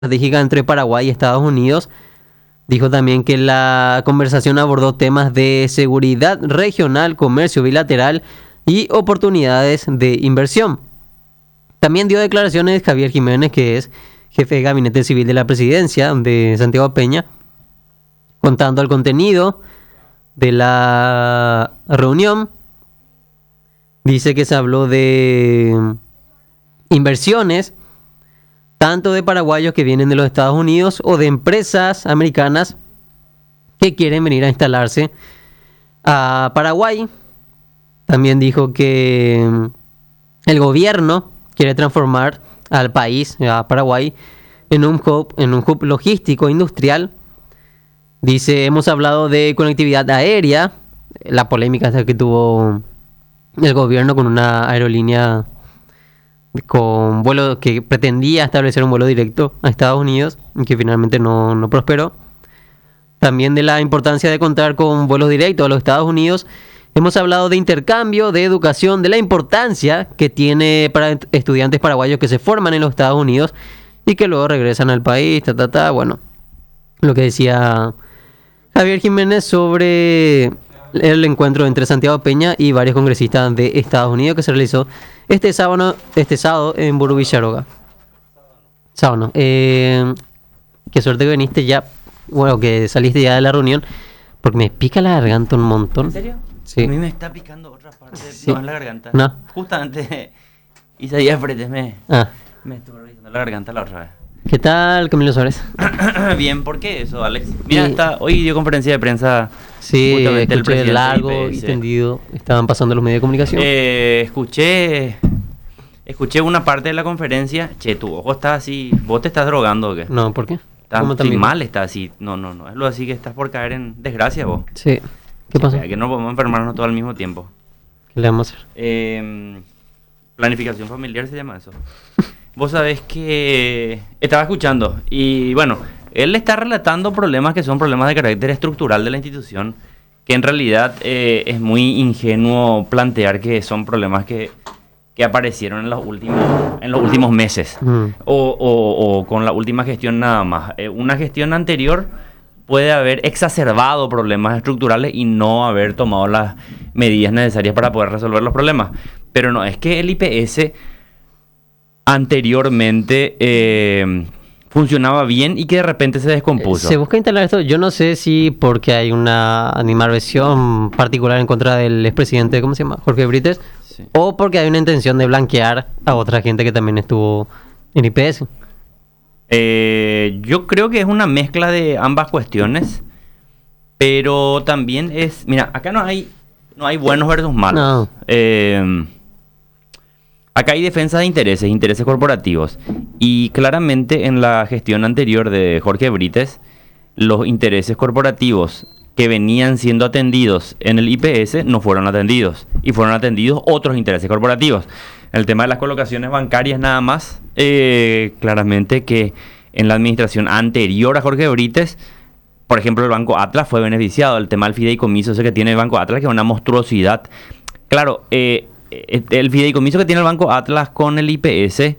estratégica entre Paraguay y Estados Unidos. Dijo también que la conversación abordó temas de seguridad regional, comercio bilateral y oportunidades de inversión. También dio declaraciones Javier Jiménez, que es jefe de gabinete civil de la presidencia de Santiago Peña, contando el contenido de la reunión. Dice que se habló de inversiones, tanto de paraguayos que vienen de los Estados Unidos o de empresas americanas que quieren venir a instalarse a Paraguay. También dijo que el gobierno quiere transformar al país, a Paraguay, en un hub logístico industrial. Dice, hemos hablado de conectividad aérea, la polémica hasta que tuvo el gobierno con una aerolínea con vuelo que pretendía establecer un vuelo directo a Estados Unidos y que finalmente no prosperó. También de la importancia de contar con vuelos directos a los Estados Unidos. Hemos hablado de intercambio, de educación, de la importancia que tiene para estudiantes paraguayos que se forman en los Estados Unidos y que luego regresan al país, Bueno, lo que decía Javier Jiménez sobre el encuentro entre Santiago Peña y varios congresistas de Estados Unidos que se realizó este sábado en Burú Villaroga. Sábado. Qué suerte que viniste ya, bueno, que saliste ya de la reunión, porque me pica la garganta un montón. ¿En serio? Sí. A mí me está picando otra parte, Sí. no en la garganta. No. Justamente, Isaías Fretes me estuvo revisando la garganta la otra vez. ¿Qué tal, Camilo Suárez? Bien, ¿por qué eso, Alex? Mira, Y- hoy dio conferencia de prensa. Sí, Justamente el escuché presidente largo del y IPS. tendido. Estaban pasando los medios de comunicación. Escuché una parte de la conferencia. Che, tu ojo está así. ¿Vos te estás drogando o qué? No, ¿por qué? Estás ¿Cómo también? mal, está así. No. Es lo así que estás por caer en desgracia vos. Sí. ¿Qué pasó? Que no podemos enfermarnos todo al mismo tiempo. ¿Qué le vamos a hacer? Planificación familiar se llama eso. Vos sabés que estaba escuchando y bueno, él está relatando problemas que son problemas de carácter estructural de la institución, que en realidad es muy ingenuo plantear que son problemas que aparecieron en los últimos meses o con la última gestión nada más. Una gestión anterior puede haber exacerbado problemas estructurales y no haber tomado las medidas necesarias para poder resolver los problemas. Pero no, es que el IPS anteriormente funcionaba bien y que de repente se descompuso. Se busca instalar esto, yo no sé si porque hay una animadversión particular en contra del expresidente, ¿cómo se llama? Jorge Brites, Sí. o porque hay una intención de blanquear a otra gente que también estuvo en IPS. Yo creo que es una mezcla de ambas cuestiones, pero también es... Mira, acá no hay buenos versus malos. No. Acá hay defensa de intereses corporativos. Y claramente en la gestión anterior de Jorge Brites, los intereses corporativos que venían siendo atendidos en el IPS no fueron atendidos. Y fueron atendidos otros intereses corporativos. El tema de las colocaciones bancarias nada más, claramente que en la administración anterior a Jorge Brites, por ejemplo, el Banco Atlas fue beneficiado. El tema del fideicomiso ese que tiene el Banco Atlas, que es una monstruosidad. Claro, el fideicomiso que tiene el Banco Atlas con el IPS,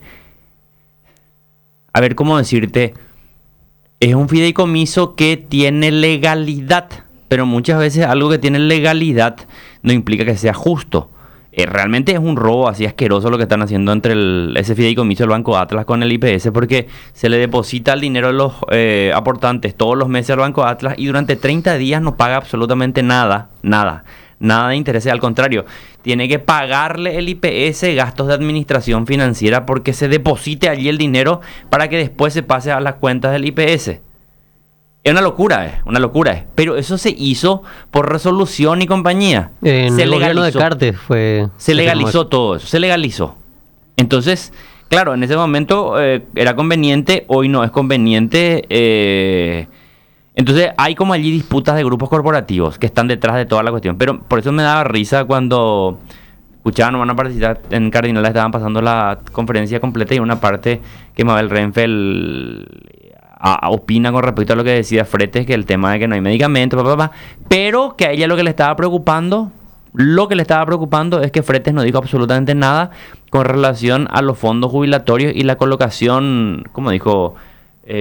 a ver cómo decirte, es un fideicomiso que tiene legalidad, pero muchas veces algo que tiene legalidad no implica que sea justo. Realmente es un robo así asqueroso lo que están haciendo entre ese fideicomiso del Banco Atlas con el IPS, porque se le deposita el dinero de los aportantes todos los meses al Banco Atlas y durante 30 días no paga absolutamente nada de intereses. Al contrario, tiene que pagarle el IPS gastos de administración financiera porque se deposite allí el dinero para que después se pase a las cuentas del IPS. Es una locura. Pero eso se hizo por resolución y compañía. En Se el gobierno de legalizó. Cartes fue... Se legalizó todo eso, se legalizó. Entonces, claro, en ese momento era conveniente, hoy no es conveniente. Entonces hay como allí disputas de grupos corporativos que están detrás de toda la cuestión. Pero por eso me daba risa cuando escuchaban una partida en Cardinal, estaban pasando la conferencia completa y una parte que Mabel Renfeld opina con respecto a lo que decía Fretes, que el tema de que no hay medicamentos, pero que a ella lo que le estaba preocupando es que Fretes no dijo absolutamente nada con relación a los fondos jubilatorios y la colocación, como dijo